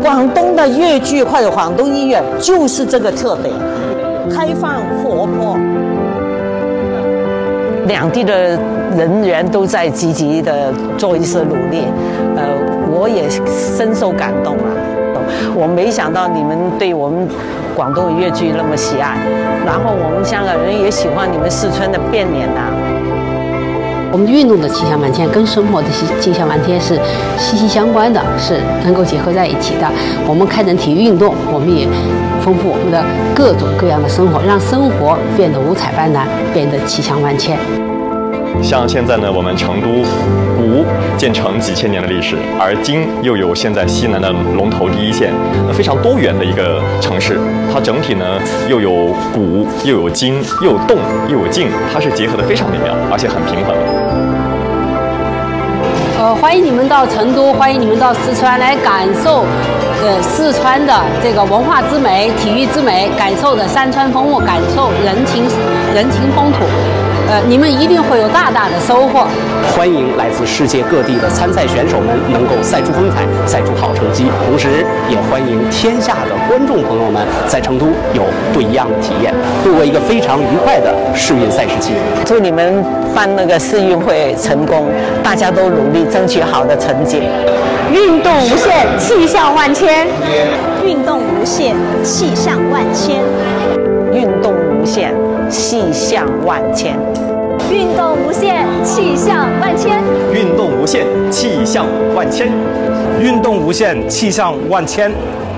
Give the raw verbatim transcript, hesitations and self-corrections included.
广东的粤剧或者广东音乐就是这个特点，开放活泼。两地的人员都在积极的做一些努力，呃，我也深受感动啊。我没想到你们对我们广东的粤剧那么喜爱，然后我们香港人也喜欢你们四川的变脸啊。 我们运动的气象万千跟生活的气象万千是息息相关的，是能够结合在一起的。我们开展体育运动，我们也丰富我们的各种各样的生活，让生活变得五彩斑斓，变得气象万千。 像现在呢，我们成都古建成几千年的历史，而今又有现在西南的龙头第一线，非常多元的一个城市。它整体呢又有古，又有今，又有动，又有静，它是结合的非常美妙，而且很平衡。 呃，欢迎你们到成都，欢迎你们到四川来感受，呃，四川的这个文化之美、体育之美，感受的山川风物，感受人情人情风土。呃，你们一定会有大大的收获。 欢迎来自世界各地的参赛选手们能够赛出风采，赛出好成绩，同时也欢迎天下的观众朋友们在成都有不一样的体验，度过一个非常愉快的世运赛事期。 祝你们办那个世运会成功，大家都努力争取好的成绩。 运动无限，气象万千。 运动无限，气象万千。 运动无限，气象万千。 运动无限，气象万千。 运动无限，气象万千。 运动无限，气象万千。